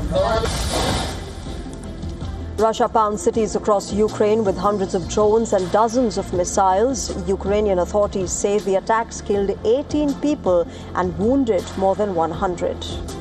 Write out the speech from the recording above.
Russia pounds cities across Ukraine with hundreds of drones and dozens of missiles. Ukrainian authorities say the attacks killed 18 people and wounded more than 100.